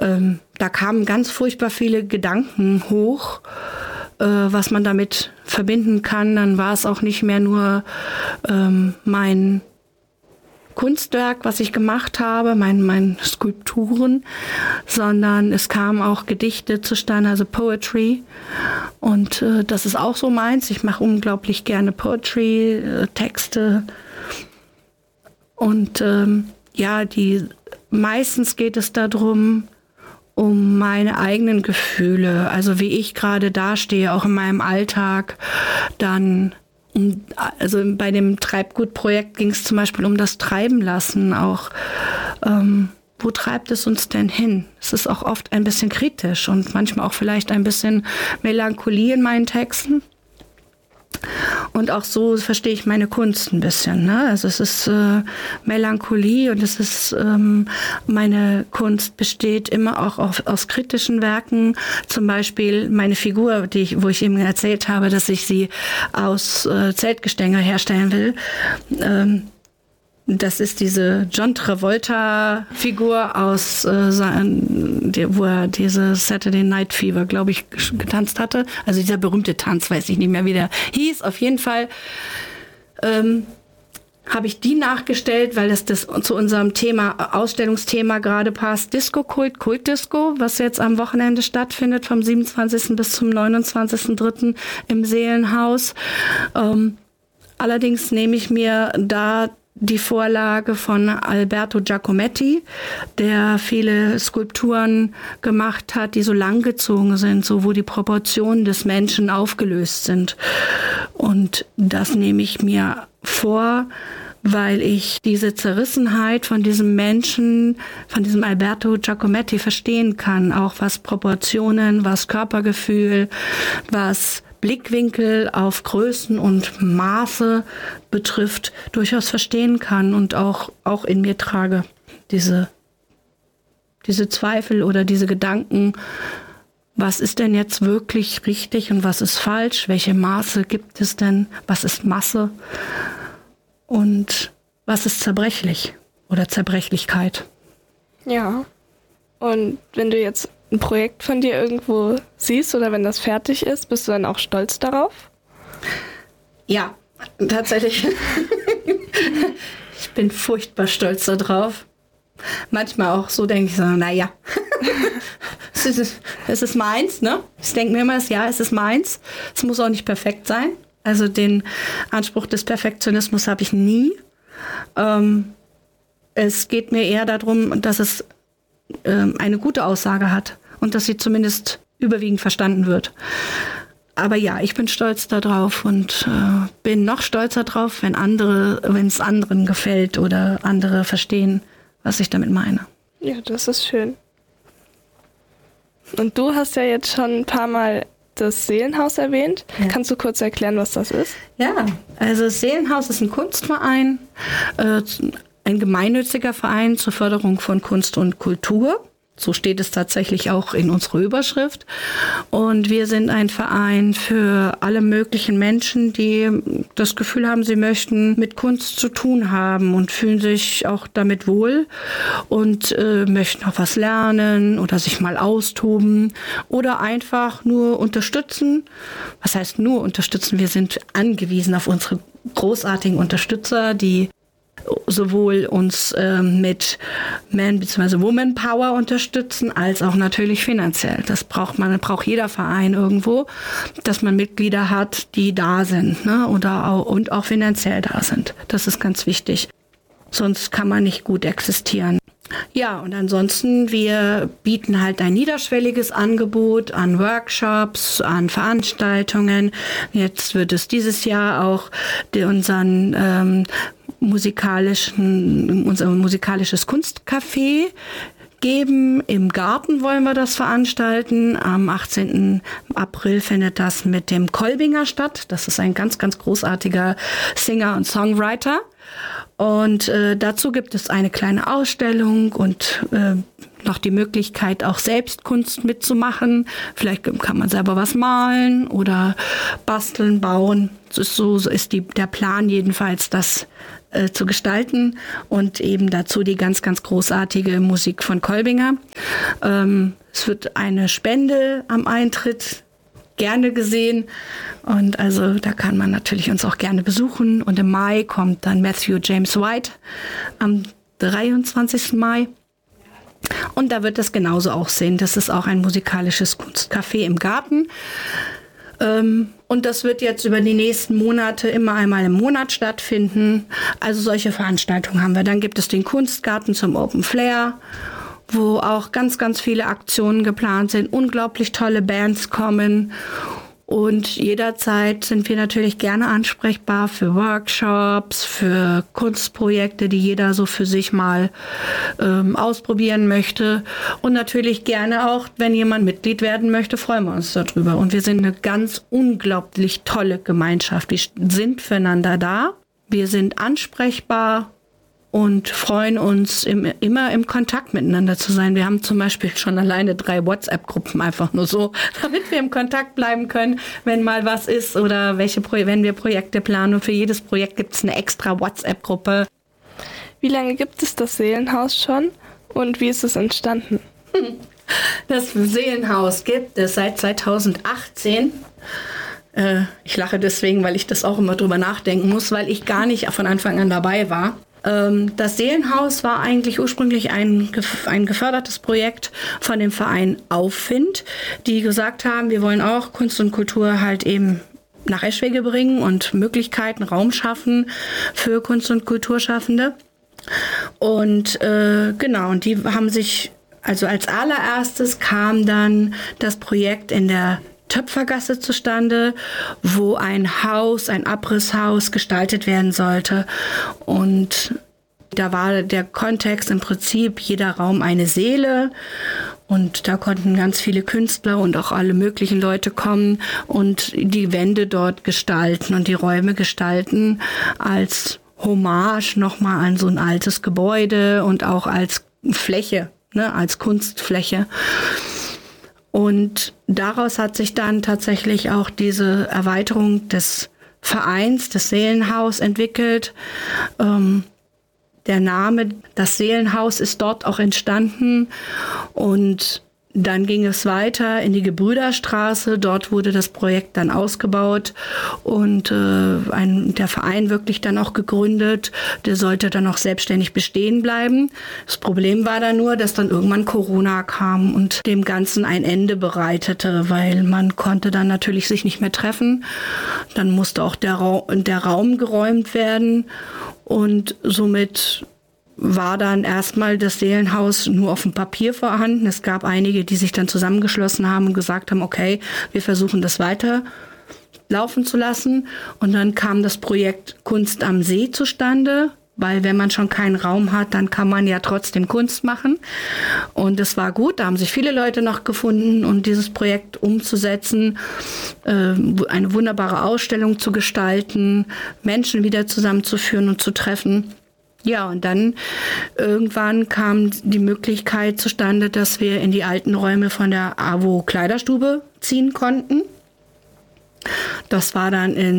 da kamen ganz furchtbar viele Gedanken hoch, was man damit verbinden kann. Dann war es auch nicht mehr nur mein Kunstwerk, was ich gemacht habe, meine Skulpturen, sondern es kamen auch Gedichte zustande, also Poetry. Und das ist auch so meins. Ich mache unglaublich gerne Poetry, Texte. Und meistens geht es darum, um meine eigenen Gefühle, also wie ich gerade dastehe, auch in meinem Alltag. Dann, also bei dem Treibgut-Projekt ging es zum Beispiel um das Treiben lassen, auch wo treibt es uns denn hin? Es ist auch oft ein bisschen kritisch und manchmal auch vielleicht ein bisschen Melancholie in meinen Texten. Und auch so verstehe ich meine Kunst ein bisschen. Ne? Also es ist Melancholie und es ist meine Kunst besteht immer auch aus kritischen Werken. Zum Beispiel meine Figur, wo ich eben erzählt habe, dass ich sie aus Zeltgestänge herstellen will. Das ist diese John Travolta-Figur aus, wo er diese Saturday Night Fever, glaube ich, getanzt hatte. Also dieser berühmte Tanz, weiß ich nicht mehr, wie der hieß. Auf jeden Fall habe ich die nachgestellt, weil das zu unserem Ausstellungsthema gerade passt. Disco-Kult, Kult-Disco, was jetzt am Wochenende stattfindet, vom 27. bis zum 29.03. im Seelenhaus. Allerdings nehme ich mir da die Vorlage von Alberto Giacometti, der viele Skulpturen gemacht hat, die so langgezogen sind, so wo die Proportionen des Menschen aufgelöst sind. Und das nehme ich mir vor, weil ich diese Zerrissenheit von diesem Menschen, von diesem Alberto Giacometti verstehen kann, auch was Proportionen, was Körpergefühl, was Blickwinkel auf Größen und Maße betrifft, durchaus verstehen kann und auch in mir trage. Diese Zweifel oder diese Gedanken, was ist denn jetzt wirklich richtig und was ist falsch? Welche Maße gibt es denn? Was ist Masse? Und was ist zerbrechlich oder Zerbrechlichkeit? Ja, und wenn du jetzt ein Projekt von dir irgendwo siehst oder wenn das fertig ist, bist du dann auch stolz darauf? Ja, tatsächlich. Ich bin furchtbar stolz darauf. Manchmal auch so denke ich so, naja, es ist meins, ne? Ich denke mir immer, ja, es ist meins. Es muss auch nicht perfekt sein. Also den Anspruch des Perfektionismus habe ich nie. Es geht mir eher darum, dass es eine gute Aussage hat und dass sie zumindest überwiegend verstanden wird. Aber ja, ich bin stolz darauf und bin noch stolzer drauf, wenn es anderen gefällt oder andere verstehen, was ich damit meine. Ja, das ist schön. Und du hast ja jetzt schon ein paar Mal das Seelenhaus erwähnt. Ja. Kannst du kurz erklären, was das ist? Ja, also das Seelenhaus ist ein Kunstverein, ein gemeinnütziger Verein zur Förderung von Kunst und Kultur. So steht es tatsächlich auch in unserer Überschrift. Und wir sind ein Verein für alle möglichen Menschen, die das Gefühl haben, sie möchten mit Kunst zu tun haben und fühlen sich auch damit wohl und möchten auch was lernen oder sich mal austoben oder einfach nur unterstützen. Was heißt nur unterstützen? Wir sind angewiesen auf unsere großartigen Unterstützer, die sowohl uns mit Man- bzw. Woman Power unterstützen, als auch natürlich finanziell. Das braucht jeder Verein irgendwo, dass man Mitglieder hat, die da sind, ne? und auch finanziell da sind. Das ist ganz wichtig. Sonst kann man nicht gut existieren. Ja, und ansonsten, wir bieten halt ein niederschwelliges Angebot an Workshops, an Veranstaltungen. Jetzt wird es dieses Jahr auch unser musikalisches Kunstcafé geben. Im Garten wollen wir das veranstalten. Am 18. April findet das mit dem Kolbinger statt. Das ist ein ganz, ganz großartiger Singer und Songwriter. Und dazu gibt es eine kleine Ausstellung und noch die Möglichkeit, auch selbst Kunst mitzumachen. Vielleicht kann man selber was malen oder basteln, bauen. So ist der Plan jedenfalls, das zu gestalten und eben dazu die ganz, ganz großartige Musik von Kolbinger. Es wird eine Spende am Eintritt gerne gesehen und also da kann man natürlich uns auch gerne besuchen. Und im Mai kommt dann Matthew James White am 23. Mai. Und da wird das genauso aussehen. Das ist auch ein musikalisches Kunstcafé im Garten. Und das wird jetzt über die nächsten Monate immer einmal im Monat stattfinden. Also solche Veranstaltungen haben wir. Dann gibt es den Kunstgarten zum Open Flair, wo auch ganz, ganz viele Aktionen geplant sind. Unglaublich tolle Bands kommen. Und jederzeit sind wir natürlich gerne ansprechbar für Workshops, für Kunstprojekte, die jeder so für sich mal ausprobieren möchte. Und natürlich gerne auch, wenn jemand Mitglied werden möchte, freuen wir uns darüber. Und wir sind eine ganz unglaublich tolle Gemeinschaft. Wir sind füreinander da. Wir sind ansprechbar und freuen uns, immer im Kontakt miteinander zu sein. Wir haben zum Beispiel schon alleine 3 WhatsApp-Gruppen, einfach nur so, damit wir im Kontakt bleiben können, wenn mal was ist oder wenn wir Projekte planen. Und für jedes Projekt gibt es eine extra WhatsApp-Gruppe. Wie lange gibt es das Seelenhaus schon und wie ist es entstanden? Das Seelenhaus gibt es seit 2018. Ich lache deswegen, weil ich das auch immer drüber nachdenken muss, weil ich gar nicht von Anfang an dabei war. Das Seelenhaus war eigentlich ursprünglich ein gefördertes Projekt von dem Verein Aufwind, die gesagt haben, wir wollen auch Kunst und Kultur halt eben nach Eschwege bringen und Möglichkeiten, Raum schaffen für Kunst- und Kulturschaffende. Und und die haben sich, also als allererstes kam dann das Projekt in der Töpfergasse zustande, wo ein Abrisshaus gestaltet werden sollte. Und da war der Kontext im Prinzip jeder Raum eine Seele. Und da konnten ganz viele Künstler und auch alle möglichen Leute kommen und die Wände dort gestalten und die Räume gestalten als Hommage nochmal an so ein altes Gebäude und auch als Fläche, als Kunstfläche. Und daraus hat sich dann tatsächlich auch diese Erweiterung des Vereins, des Seelenhaus entwickelt. Der Name, das Seelenhaus, ist dort auch entstanden. Und dann ging es weiter in die Gebrüderstraße. Dort wurde das Projekt dann ausgebaut und der Verein wirklich dann auch gegründet. Der sollte dann auch selbstständig bestehen bleiben. Das Problem war dann nur, dass dann irgendwann Corona kam und dem Ganzen ein Ende bereitete, weil man konnte dann natürlich sich nicht mehr treffen. Dann musste auch der Raum geräumt werden und somit war dann erstmal das Seelenhaus nur auf dem Papier vorhanden. Es gab einige, die sich dann zusammengeschlossen haben und gesagt haben, okay, wir versuchen das weiter laufen zu lassen. Und dann kam das Projekt Kunst am See zustande, weil wenn man schon keinen Raum hat, dann kann man ja trotzdem Kunst machen. Und das war gut, da haben sich viele Leute noch gefunden und dieses Projekt umzusetzen, eine wunderbare Ausstellung zu gestalten, Menschen wieder zusammenzuführen und zu treffen. Ja, und dann irgendwann kam die Möglichkeit zustande, dass wir in die alten Räume von der AWO Kleiderstube ziehen konnten. Das war dann in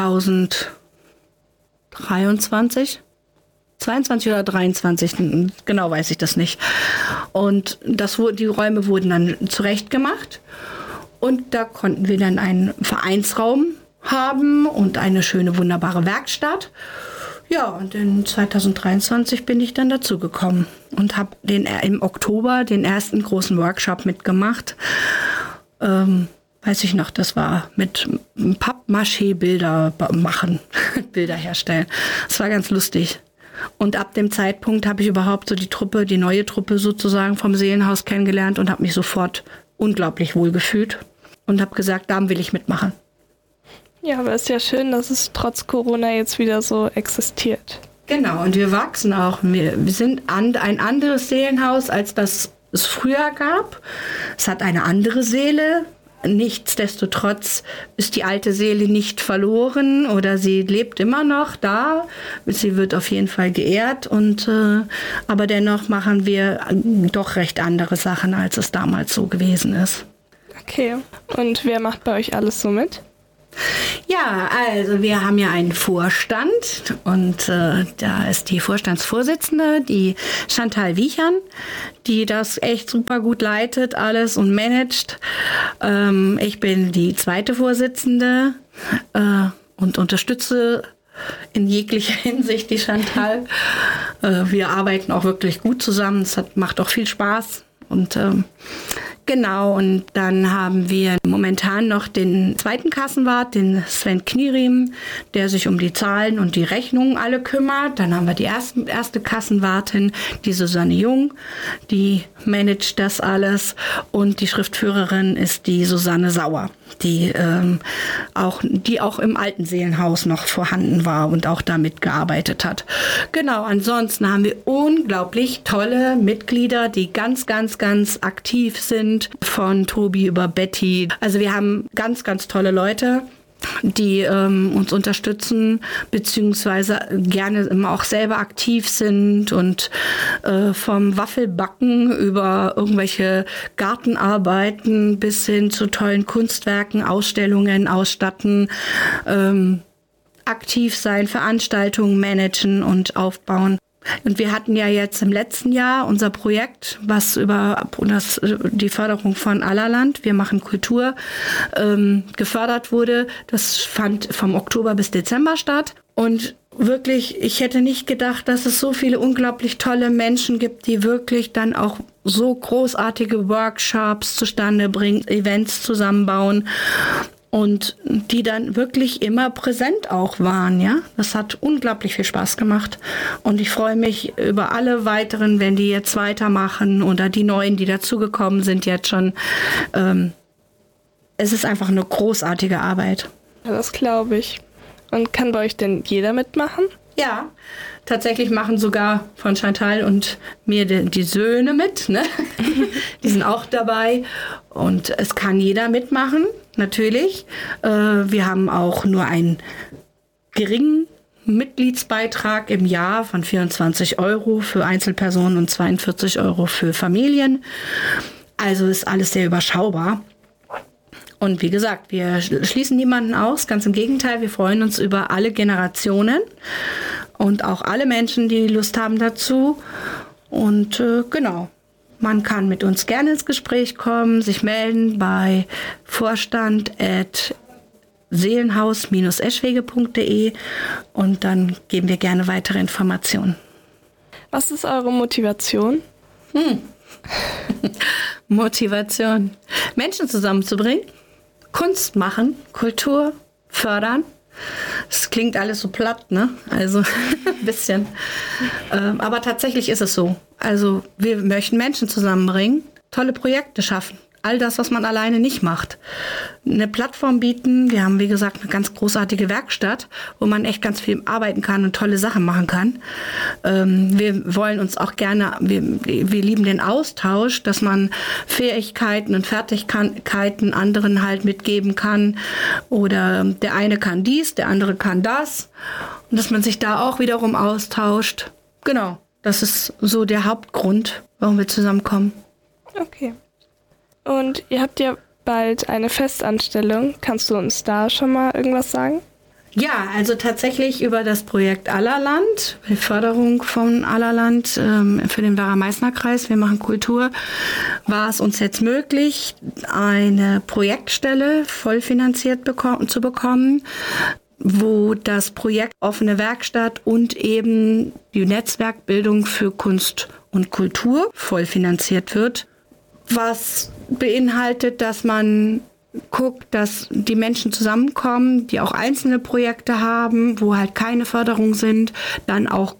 2023, 22 oder 23, genau weiß ich das nicht. Und die Räume wurden dann zurechtgemacht und da konnten wir dann einen Vereinsraum haben und eine schöne, wunderbare Werkstatt. Ja, und in 2023 bin ich dann dazugekommen und habe im Oktober den ersten großen Workshop mitgemacht. Weiß ich noch, das war mit Pappmaché-Bilder machen, Bilder herstellen. Das war ganz lustig. Und ab dem Zeitpunkt habe ich überhaupt so die neue Truppe sozusagen vom Seelenhaus kennengelernt und habe mich sofort unglaublich wohl gefühlt und habe gesagt, da will ich mitmachen. Ja, aber es ist ja schön, dass es trotz Corona jetzt wieder so existiert. Genau, und wir wachsen auch. Wir sind ein anderes Seelenhaus, als das es früher gab. Es hat eine andere Seele. Nichtsdestotrotz ist die alte Seele nicht verloren oder sie lebt immer noch da. Sie wird auf jeden Fall geehrt. Aber dennoch machen wir doch recht andere Sachen, als es damals so gewesen ist. Okay, und wer macht bei euch alles so mit? Ja, also wir haben ja einen Vorstand und da ist die Vorstandsvorsitzende, die Chantal Wiechern, die das echt super gut leitet, alles und managt. Ich bin die zweite Vorsitzende und unterstütze in jeglicher Hinsicht die Chantal. Wir arbeiten auch wirklich gut zusammen, es macht auch viel Spaß und genau, und dann haben wir momentan noch den zweiten Kassenwart, den Sven Knieriem, der sich um die Zahlen und die Rechnungen alle kümmert. Dann haben wir die erste Kassenwartin, die Susanne Jung, die managt das alles. Und die Schriftführerin ist die Susanne Sauer, die auch im alten Seelenhaus noch vorhanden war und auch da mitgearbeitet hat. Genau, ansonsten haben wir unglaublich tolle Mitglieder, die ganz, ganz, ganz aktiv sind. Von Tobi über Betty. Also wir haben ganz, ganz tolle Leute, die uns unterstützen, beziehungsweise gerne immer auch selber aktiv sind und vom Waffelbacken über irgendwelche Gartenarbeiten bis hin zu tollen Kunstwerken, Ausstellungen, Ausstatten, aktiv sein, Veranstaltungen managen und aufbauen. Und wir hatten ja jetzt im letzten Jahr unser Projekt, was über die Förderung von Allerland, wir machen Kultur, gefördert wurde. Das fand vom Oktober bis Dezember statt. Und wirklich, ich hätte nicht gedacht, dass es so viele unglaublich tolle Menschen gibt, die wirklich dann auch so großartige Workshops zustande bringen, Events zusammenbauen. Und die dann wirklich immer präsent auch waren, ja. Das hat unglaublich viel Spaß gemacht. Und ich freue mich über alle weiteren, wenn die jetzt weitermachen oder die Neuen, die dazugekommen sind jetzt schon. Es ist einfach eine großartige Arbeit. Ja, das glaube ich. Und kann bei euch denn jeder mitmachen? Ja, tatsächlich machen sogar von Chantal und mir die Söhne mit, ne? Die sind auch dabei und es kann jeder mitmachen, natürlich. Wir haben auch nur einen geringen Mitgliedsbeitrag im Jahr von 24 € für Einzelpersonen und 42 € für Familien. Also ist alles sehr überschaubar. Und wie gesagt, wir schließen niemanden aus, ganz im Gegenteil, wir freuen uns über alle Generationen und auch alle Menschen, die Lust haben dazu. Und genau, man kann mit uns gerne ins Gespräch kommen, sich melden bei vorstand@seelenhaus-eschwege.de und dann geben wir gerne weitere Informationen. Was ist eure Motivation? Motivation, Menschen zusammenzubringen. Kunst machen, Kultur fördern. Das klingt alles so platt, ne? Also ein bisschen. Aber tatsächlich ist es so. Also wir möchten Menschen zusammenbringen, tolle Projekte schaffen. All das, was man alleine nicht macht. Eine Plattform bieten. Wir haben, wie gesagt, eine ganz großartige Werkstatt, wo man echt ganz viel arbeiten kann und tolle Sachen machen kann. Wir wollen uns auch gerne, wir lieben den Austausch, dass man Fähigkeiten und Fertigkeiten anderen halt mitgeben kann. Oder der eine kann dies, der andere kann das. Und dass man sich da auch wiederum austauscht. Genau, das ist so der Hauptgrund, warum wir zusammenkommen. Okay. Und ihr habt ja bald eine Festanstellung. Kannst du uns da schon mal irgendwas sagen? Ja, also tatsächlich über das Projekt Allerland, die Förderung von Allerland für den Werra-Meißner-Kreis, wir machen Kultur, war es uns jetzt möglich, eine Projektstelle vollfinanziert zu bekommen, wo das Projekt Offene Werkstatt und eben die Netzwerkbildung für Kunst und Kultur vollfinanziert wird. Was beinhaltet, dass man guckt, dass die Menschen zusammenkommen, die auch einzelne Projekte haben, wo halt keine Förderung sind, dann auch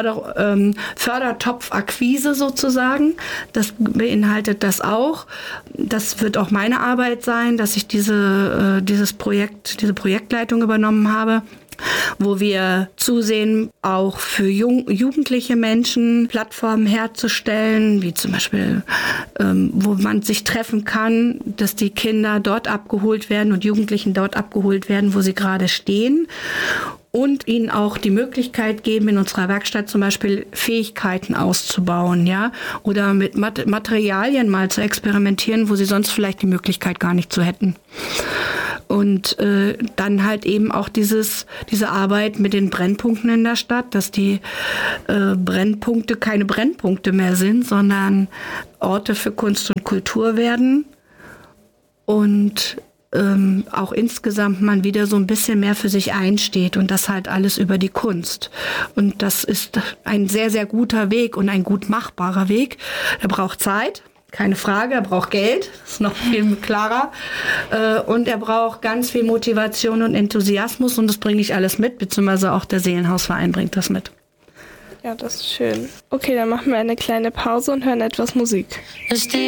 Fördertopfakquise sozusagen. Das beinhaltet das auch. Das wird auch meine Arbeit sein, dass ich diese Projektleitung übernommen habe, wo wir zusehen, auch für jugendliche Menschen Plattformen herzustellen, wie zum Beispiel, wo man sich treffen kann, dass die Kinder dort abgeholt werden und Jugendlichen dort abgeholt werden, wo sie gerade stehen. Und ihnen auch die Möglichkeit geben, in unserer Werkstatt zum Beispiel Fähigkeiten auszubauen, ja, oder mit Materialien mal zu experimentieren, wo sie sonst vielleicht die Möglichkeit gar nicht zu hätten. Und dann halt eben auch diese Arbeit mit den Brennpunkten in der Stadt, dass die Brennpunkte keine Brennpunkte mehr sind, sondern Orte für Kunst und Kultur werden. Und auch insgesamt man wieder so ein bisschen mehr für sich einsteht und das halt alles über die Kunst. Und das ist ein sehr, sehr guter Weg und ein gut machbarer Weg. Er braucht Zeit, keine Frage, er braucht Geld, das ist noch viel klarer. Und er braucht ganz viel Motivation und Enthusiasmus und das bringe ich alles mit, beziehungsweise auch der Seelenhausverein bringt das mit. Ja, das ist schön. Okay, dann machen wir eine kleine Pause und hören etwas Musik.